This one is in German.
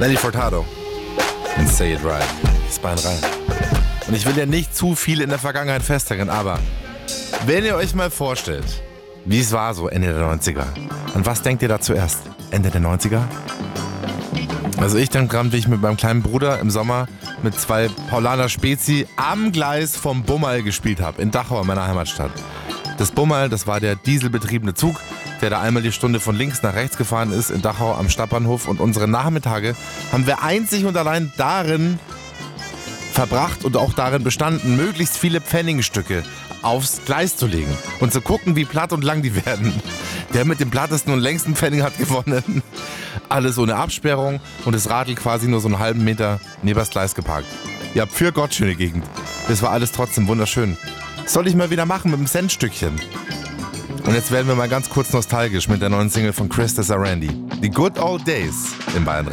Nelly Furtado. And Say It Right. Das Bein rein. Und ich will ja nicht zu viel in der Vergangenheit festhalten, aber wenn ihr euch mal vorstellt, wie es war so Ende der 90er, an was denkt ihr da zuerst? Ende der 90er? Also ich denke dran, wie ich mit meinem kleinen Bruder im Sommer mit 2 Paulaner Spezi am Gleis vom Bummerl gespielt habe, in Dachau, meiner Heimatstadt. Das Bummerl, das war der dieselbetriebene Zug, der da einmal die Stunde von links nach rechts gefahren ist in Dachau am Stadtbahnhof. Und unsere Nachmittage haben wir einzig und allein darin verbracht und auch darin bestanden, möglichst viele Pfennigstücke aufs Gleis zu legen und zu gucken, wie platt und lang die werden. Der mit dem plattesten und längsten Pfennig hat gewonnen. Alles ohne Absperrung und das Radl quasi nur so einen halben Meter neben das Gleis geparkt. Ja, für Gott, schöne Gegend. Das war alles trotzdem wunderschön. Soll ich mal wieder machen mit dem Centstückchen. Und jetzt werden wir mal ganz kurz nostalgisch mit der neuen Single von Chris Randy. Die Good Old Days in Bayern.